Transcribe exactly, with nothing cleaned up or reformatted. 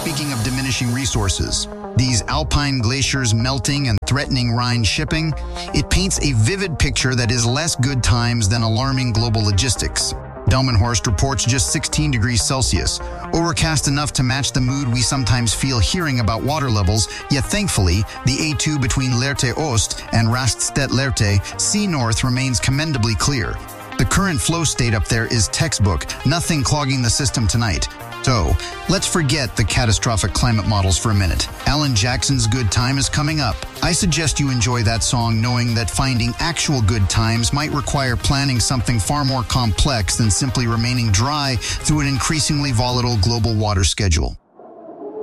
speaking of diminishing resources, these alpine glaciers melting and threatening Rhine shipping, it paints a vivid picture that is less good times than alarming global logistics. Delmenhorst reports just sixteen degrees Celsius, overcast enough to match the mood we sometimes feel hearing about water levels, yet thankfully, the A two between Lehrte Ost and Raststedt-Lehrte, sea north, remains commendably clear. The current flow state up there is textbook, nothing clogging the system tonight. So, let's forget the catastrophic climate models for a minute. Alan Jackson's Good Time is coming up. I suggest you enjoy that song knowing that finding actual good times might require planning something far more complex than simply remaining dry through an increasingly volatile global water schedule.